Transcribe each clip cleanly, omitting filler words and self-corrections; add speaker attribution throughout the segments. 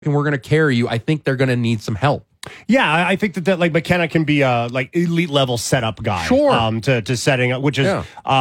Speaker 1: and we're going to carry you, I think they're going to need some help.
Speaker 2: Yeah, I think that like McKenna can be a like elite level setup guy.
Speaker 1: Sure.
Speaker 2: To setting up, which is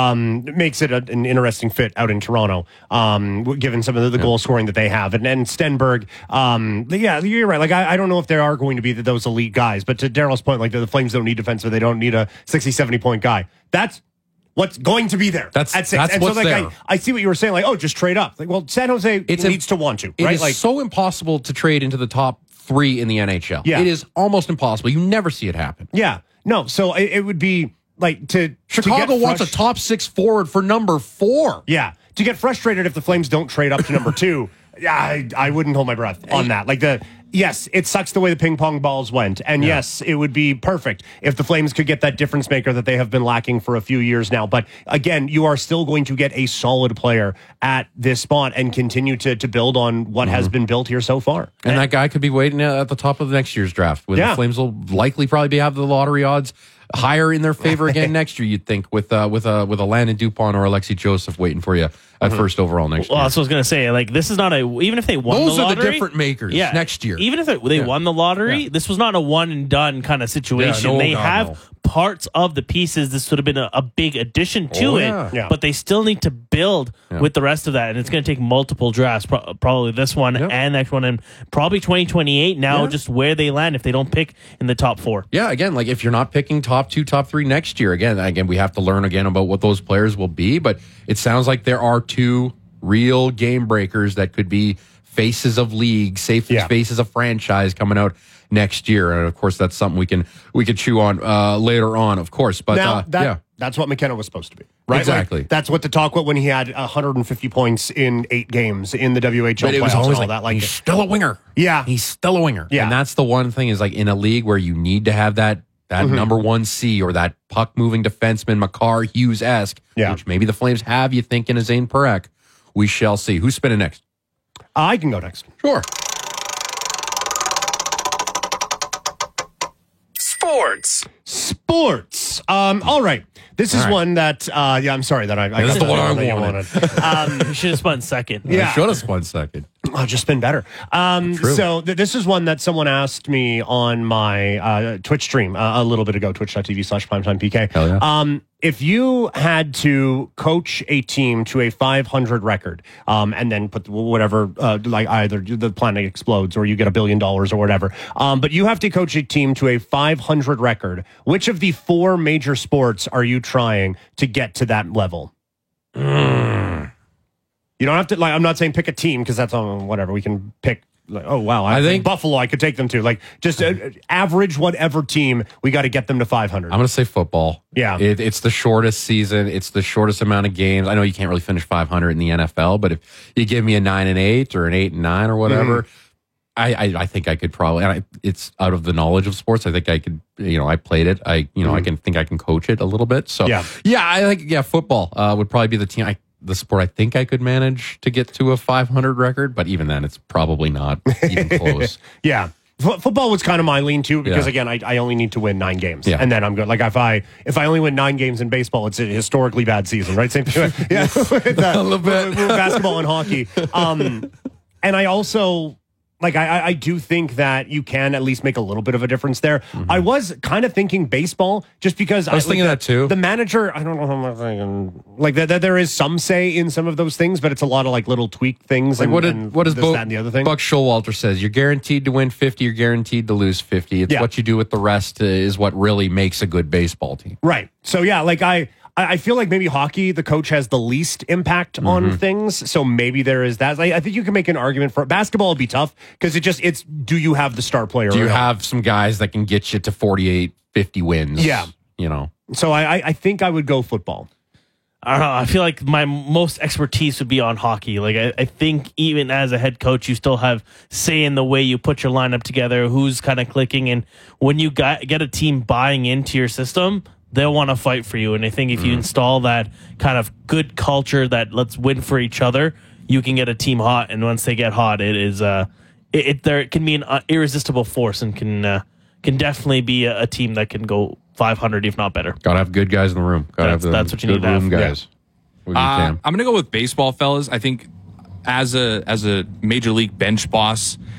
Speaker 2: makes it an interesting fit out in Toronto. Given some of the goal scoring that they have, and Stenberg. Yeah, you're right. Like I don't know if there are going to be those elite guys, but to Daryl's point, like the Flames don't need defensemen. They don't need a 60, 70 point guy. That's what's going to be there.
Speaker 1: That's
Speaker 2: and
Speaker 1: what's
Speaker 2: so, like,
Speaker 1: there.
Speaker 2: I see what you were saying. Like, just trade up. Like, well, San Jose needs to want to.
Speaker 1: It
Speaker 2: right?
Speaker 1: is
Speaker 2: Like,
Speaker 1: so impossible to trade into the top 3 in the NHL.
Speaker 2: Yeah.
Speaker 1: It is almost impossible. You never see it happen.
Speaker 2: Yeah. No. So it would be like
Speaker 1: Chicago wants a top 6 forward for number 4.
Speaker 2: Yeah. To get frustrated if the Flames don't trade up to number 2. Yeah, I wouldn't hold my breath on that. Like yes, it sucks the way the ping pong balls went. And yes, it would be perfect if the Flames could get that difference maker that they have been lacking for a few years now. But again, you are still going to get a solid player at this spot and continue to build on what has been built here so far.
Speaker 1: And that guy could be waiting at the top of next year's draft. The Flames will likely probably have the lottery odds higher in their favor again next year, you'd think, with a Landon Dupont or Alexi Joseph waiting for you at first overall next year.
Speaker 3: Well, that's what I was going to say. Like, this is not even if they won
Speaker 1: Those
Speaker 3: the lottery.
Speaker 1: Those are the different makers next year.
Speaker 3: Even if they won the lottery, this was not a one and done kind of situation. They have parts of the pieces. This would have been a big addition to it, but they still need to build with the rest of that. And it's going to take multiple drafts, probably this one and next one, and probably 2028 now, just where they land if they don't pick in the top 4.
Speaker 1: Yeah, again, like if you're not picking top 2, top 3 next year, again, we have to learn again about what those players will be, but it sounds like there are 2 real game breakers that could be faces of league, faces of franchise coming out next year. And of course, that's something we could chew on later on, of course. But
Speaker 2: now that's what McKenna was supposed to be, right?
Speaker 1: Exactly.
Speaker 2: Like, that's what the talk was when he had 150 points in 8 games in the WHL.
Speaker 1: But it was always
Speaker 2: all
Speaker 1: like
Speaker 2: that. Like,
Speaker 1: he's still a winger.
Speaker 2: Yeah,
Speaker 1: he's still a winger.
Speaker 2: Yeah,
Speaker 1: and that's the one thing is like in a league where you need to have that number 1C or that puck moving defenseman, Makar Hughes-esque, which maybe the Flames have. You think in a Zane Parekh. We shall see. Who's spinning next?
Speaker 2: I can go next.
Speaker 1: Sure.
Speaker 2: Sports. All right. This is one that, I'm sorry that I
Speaker 1: this is the one I wanted.
Speaker 3: You should have spun second.
Speaker 1: Yeah. Should have spun second.
Speaker 2: Oh, just been better. So this is one that someone asked me on my Twitch stream a little bit ago, twitch.tv/primetimepk.
Speaker 1: Hell yeah.
Speaker 2: If you had to coach a team to a 500 record, and then put whatever, like either the planet explodes or you get $1 billion or whatever, but you have to coach a team to a 500 record, which of the 4 major sports are you trying to get to that level? You don't have to, like, I'm not saying pick a team because that's whatever. We can pick, like, oh, wow, I think Buffalo I could take them to. Like, just average whatever team, we got to get them to 500.
Speaker 1: I'm going to say football.
Speaker 2: Yeah.
Speaker 1: It's the shortest season. It's the shortest amount of games. I know you can't really finish 500 in the NFL, but if you give me a 9-8 or an 8-9 or whatever, I think I could probably, and it's out of the knowledge of sports. I think I could, I played it. I can coach it a little bit. So, I think, football would probably be the team. The sport I think I could manage to get to a 500 record, but even then, it's probably not even close.
Speaker 2: Football was kind of my lean too, because again, I only need to win 9 games, and then I'm good. Like if I only win 9 games in baseball, it's a historically bad season, right? Same thing. With
Speaker 1: a little bit.
Speaker 2: With basketball and hockey. And I also. Like, I do think that you can at least make a little bit of a difference there. I was kind of thinking baseball just because
Speaker 1: I was thinking that too.
Speaker 2: The manager, I don't know how much I can, like, that there is some say in some of those things, but it's a lot of like little tweak things.
Speaker 1: Like
Speaker 2: and
Speaker 1: what is
Speaker 2: this, that, and the other thing?
Speaker 1: Buck Showalter says, you're guaranteed to win 50, you're guaranteed to lose 50. It's what you do with the rest is what really makes a good baseball team.
Speaker 2: Right. So, yeah, like I feel like maybe hockey, the coach has the least impact on things. So maybe there is that. I think you can make an argument for basketball. Would be tough because it's do you have the star player?
Speaker 1: Do you have some guys that can get you to 48, 50 wins?
Speaker 2: Yeah. So I think I would go football.
Speaker 3: I don't know. I feel like my most expertise would be on hockey. Like I think even as a head coach, you still have say in the way you put your lineup together, who's kind of clicking. And when you get a team buying into your system, they'll want to fight for you. And I think if you install that kind of good culture that let's win for each other, you can get a team hot. And once they get hot, it is there can be an irresistible force and can definitely be a team that can go 500, if not better.
Speaker 1: Got to have good guys in the room.
Speaker 3: That's what you need to have.
Speaker 1: Guys.
Speaker 4: I'm going to go with baseball, fellas. I think as a major league bench boss,